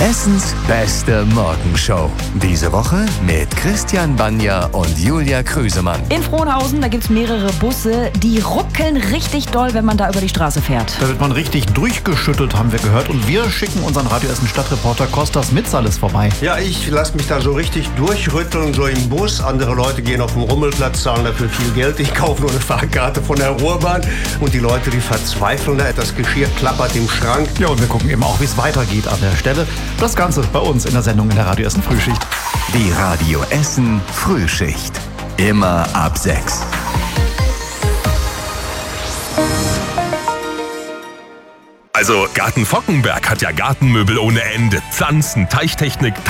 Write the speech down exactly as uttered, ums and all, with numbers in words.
Essens beste Morgenshow. Diese Woche mit Christian Banja und Julia Krüsemann. In Frohnhausen, da gibt es mehrere Busse, die ruckeln richtig doll, wenn man da über die Straße fährt. Da wird man richtig durchgeschüttelt, haben wir gehört. Und wir schicken unseren Radio Essen Stadtreporter Kostas Mitzales vorbei. Ja, ich lasse mich da so richtig durchrütteln, so im Bus. Andere Leute gehen auf den Rummelplatz, zahlen dafür viel Geld. Ich kaufe nur eine Fahrkarte von der Ruhrbahn. Und die Leute, die verzweifeln da. Das Geschirr klappert im Schrank. Ja, und wir gucken eben auch, wie es weitergeht an der Stelle. Das Ganze bei uns in der Sendung in der Radio Essen Frühschicht. Die Radio Essen Frühschicht. Immer ab sechs. Also Garten Fockenberg hat ja Gartenmöbel ohne Ende. Pflanzen, Teichtechnik,